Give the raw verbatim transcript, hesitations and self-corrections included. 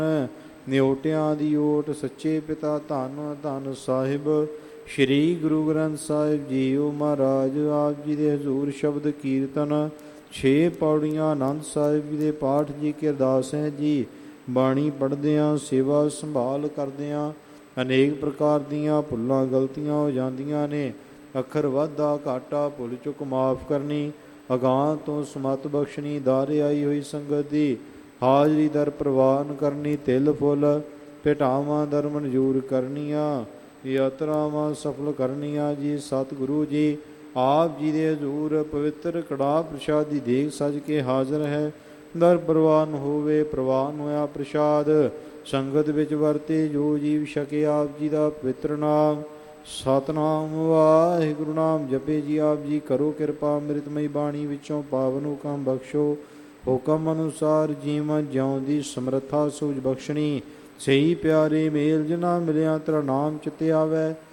ਨਿਓਟਿਆਂ ਦੀ ਓਟ ਸੱਚੇ ਪਿਤਾ ਧੰਨ ਧੰਨ ਸਾਹਿਬ ਸ਼੍ਰੀ ਗੁਰੂ ਗ੍ਰੰਥ ਸਾਹਿਬ ਜੀਓ ਮਹਾਰਾਜ। ਆਪ ਜੀ ਦੇ ਹਜ਼ੂਰ ਸ਼ਬਦ ਕੀਰਤਨ ਛੇ ਪੌੜੀਆਂ ਆਨੰਦ ਸਾਹਿਬ ਜੀ ਦੇ ਪਾਠ ਜੀ ਕੇ ਅਰਦਾਸ ਹੈ ਜੀ। ਬਾਣੀ ਪੜ੍ਹਦਿਆਂ ਸੇਵਾ ਸੰਭਾਲ ਕਰਦਿਆਂ ਅਨੇਕ ਪ੍ਰਕਾਰ ਦੀਆਂ ਭੁੱਲਾਂ ਗਲਤੀਆਂ ਹੋ ਜਾਂਦੀਆਂ ਨੇ। ਅੱਖਰ ਵਾਧਾ ਘਾਟਾ ਭੁੱਲ ਚੁੱਕ ਮਾਫ ਕਰਨੀ, ਅਗਾਂਹ ਤੋਂ ਸਮਤ ਬਖਸ਼ਣੀ, ਦਾਰੇ ਆਈ ਹੋਈ ਸੰਗਤ ਦੀ ਹਾਜ਼ਰੀ ਦਰ ਪ੍ਰਵਾਨ ਕਰਨੀ, ਤਿਲ ਫੁੱਲ ਭੇਟਾਵਾਂ ਦਰ ਮਨਜ਼ੂਰ ਕਰਨੀਆਂ, ਯਾਤਰਾਵਾਂ ਸਫਲ ਕਰਨੀਆਂ ਜੀ। ਸਤਿਗੁਰੂ ਜੀ ਆਪ ਜੀ ਦੇ ਹਜ਼ੂਰ ਪਵਿੱਤਰ ਕੜਾਹ ਪ੍ਰਸ਼ਾਦ ਦੀ ਦੇਗ ਸਜ ਕੇ ਹਾਜ਼ਰ ਹੈ। ਦਰ ਪ੍ਰਵਾਨ ਹੋਵੇ, ਪ੍ਰਵਾਨ ਹੋਇਆ ਪ੍ਰਸ਼ਾਦ ਸੰਗਤ ਵਿੱਚ ਵਰਤੇ ਜੋ ਜੀਵ ਛਕੇ ਆਪ ਜੀ ਦਾ ਪਵਿੱਤਰ ਨਾਮ ਸਤਿਨਾਮ ਵਾਹਿਗੁਰੂ ਨਾਮ ਜਪੇ ਜੀ। ਆਪ ਜੀ ਕਰੋ ਕਿਰਪਾ ਅੰਮ੍ਰਿਤਮਈ ਬਾਣੀ ਵਿੱਚੋਂ ਪਾਵਨ ਹੁਕਮ ਬਖਸ਼ੋ। ਹੁਕਮ ਅਨੁਸਾਰ ਜੀਵਨ ਜਿਉਣ ਦੀ ਸਮਰੱਥਾ ਸੂਝ ਬਖਸ਼ਣੀ। ਸਹੀ ਪਿਆਰੇ ਮੇਲ ਜਿਨਾ ਮਿਲਿਆ ਤੇਰਾ ਨਾਮ ਚਿੱਤੇ ਆਵੈ।